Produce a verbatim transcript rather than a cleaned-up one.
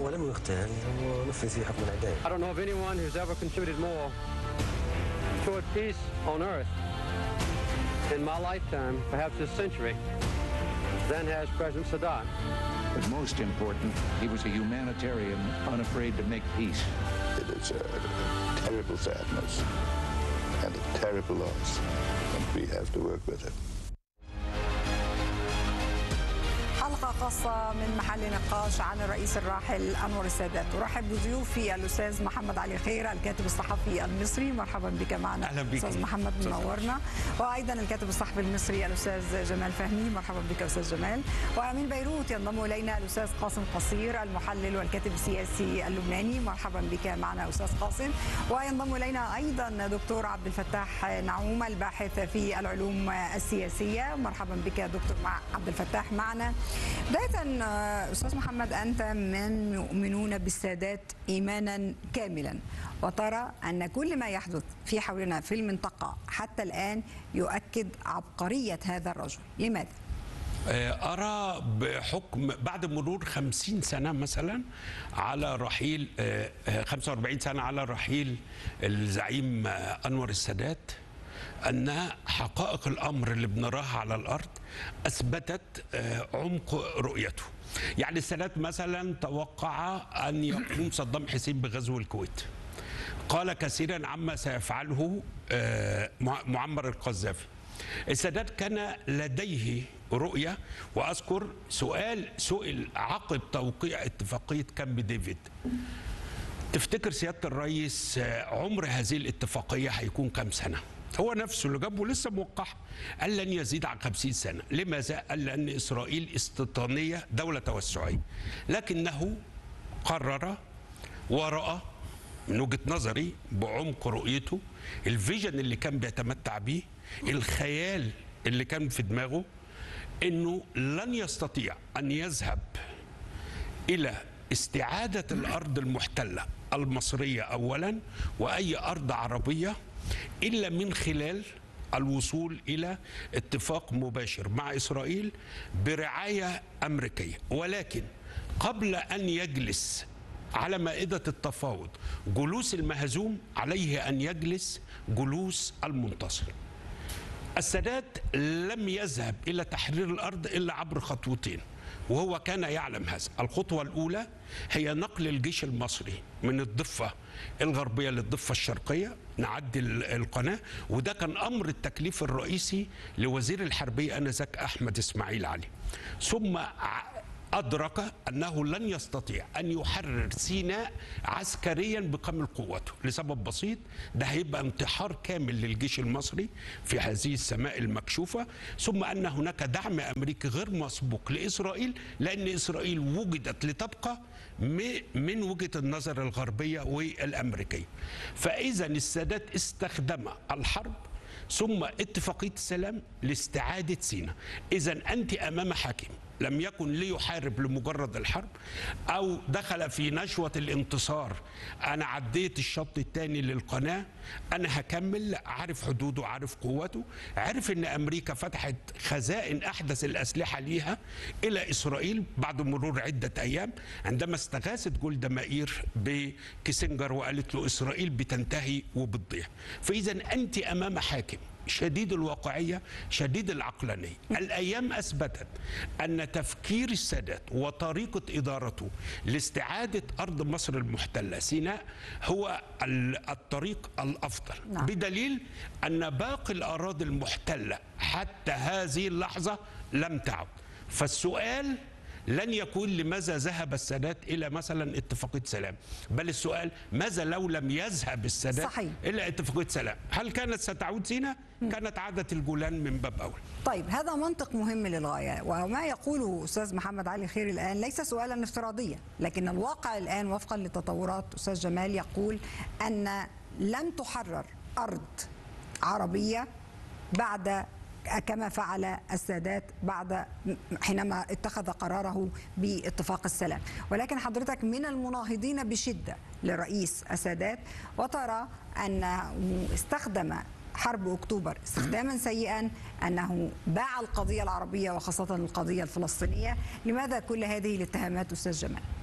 هو لم يغتال، هو نفذ في حكم الإعدام. I don't know of anyone who's ever contributed more toward peace on earth in my lifetime, perhaps this century, than has President Sadat. But most important, he was a humanitarian, unafraid to make peace. It is a terrible sadness and a terrible loss, and we have to work with it. حلقة خاصة من محل نقاش عن الرئيس الراحل أنور السادات. أرحب بضيوفي الأستاذ محمد علي خير الكاتب الصحفي المصري، مرحبا بك معنا. أهلا بك أستاذ محمد، منورنا. وأيضا الكاتب الصحفي المصري الأستاذ جمال فهمي، مرحبا بك أستاذ جمال. ومن بيروت ينضم إلينا الأستاذ قاسم قصير المحلل والكاتب السياسي اللبناني، مرحبا بك معنا أستاذ قاسم. وينضم إلينا أيضا دكتور عبد الفتاح نعوم الباحث في العلوم السياسية، مرحبا بك دكتور عبد الفتاح معنا. بداية أستاذ محمد، أنت من يؤمنون بالسادات إيمانا كاملا، وترى أن كل ما يحدث في حولنا في المنطقة حتى الآن يؤكد عبقرية هذا الرجل، لماذا؟ أرى بحكم بعد مرور خمسين سنة مثلا على رحيل خمسة وأربعين سنة على رحيل الزعيم أنور السادات، أن حقائق الأمر اللي بنراها على الأرض أثبتت عمق رؤيته. يعني السادات مثلا توقع أن يقوم صدام حسين بغزو الكويت، قال كثيرا عما سيفعله معمر القذافي. السادات كان لديه رؤية، وأذكر سؤال سئل عقب توقيع اتفاقية كامب ديفيد: تفتكر سيادة الرئيس عمر هذه الاتفاقية هيكون كم سنة؟ هو نفسه اللي جابه لسه موقعها، قال لن يزيد عن خمسين سنة. لماذا؟ قال لأن إسرائيل استيطانية، دولة توسعية، لكنه قرر ورأى من وجهة نظري بعمق رؤيته، الفيجن اللي كان بيتمتع به، الخيال اللي كان في دماغه، إنه لن يستطيع أن يذهب إلى استعادة الأرض المحتلة المصرية أولا وأي أرض عربية إلا من خلال الوصول إلى اتفاق مباشر مع إسرائيل برعاية أمريكية. ولكن قبل أن يجلس على مائدة التفاوض جلوس المهزوم، عليه أن يجلس جلوس المنتصر. السادات لم يذهب إلى تحرير الأرض إلا عبر خطوتين، وهو كان يعلم هذا. الخطوة الأولى هي نقل الجيش المصري من الضفة الغربية للضفة الشرقية، نعدي القناة، وده كان أمر التكليف الرئيسي لوزير الحربية آنذاك أحمد إسماعيل علي. ثم أدرك أنه لن يستطيع أن يحرر سيناء عسكريا بكامل قوته لسبب بسيط: ده هيبقى انتحار كامل للجيش المصري في هذه السماء المكشوفة. ثم أن هناك دعم أمريكي غير مسبوق لإسرائيل، لأن إسرائيل وجدت لتبقى من وجهة النظر الغربية والأمريكية. فإذا السادات استخدم الحرب ثم اتفاقية السلام لاستعادة سيناء. إذا أنت أمام حاكم لم يكن ليحارب لمجرد الحرب أو دخل في نشوة الانتصار، أنا عديت الشط الثاني للقناة، أنا هكمل، عارف حدوده، عارف قوته، عارف أن أمريكا فتحت خزائن أحدث الأسلحة ليها إلى إسرائيل بعد مرور عدة أيام، عندما استغاثت جولدا مائير بكيسنجر وقالت له إسرائيل بتنتهي وبتضيع. فإذا أنت أمام حاكم شديد الواقعية، شديد العقلانية. الأيام أثبتت أن تفكير السادات وطريقة إدارته لاستعادة أرض مصر المحتلة سيناء هو الطريق الأفضل. نعم. بدليل أن باقي الأراضي المحتلة حتى هذه اللحظة لم تعد. فالسؤال لن يكون لماذا ذهب السادات إلى مثلا اتفاقية سلام، بل السؤال ماذا لو لم يذهب السادات صحيح. إلى اتفاقية سلام؟ هل كانت ستعود سيناء؟ كانت عادت الجولان من باب أول. طيب، هذا منطق مهم للغاية، وما يقوله أستاذ محمد علي خير الآن ليس سؤالا افتراضيا، لكن الواقع الآن وفقا للتطورات أستاذ جمال يقول أن لم تحرر أرض عربية بعد كما فعل السادات بعد حينما اتخذ قراره باتفاق السلام. ولكن حضرتك من المناهضين بشدة للرئيس السادات، وترى أنه استخدم حرب أكتوبر استخداما سيئا، أنه باع القضية العربية وخاصة القضية الفلسطينية. لماذا كل هذه الاتهامات أستاذ جمال؟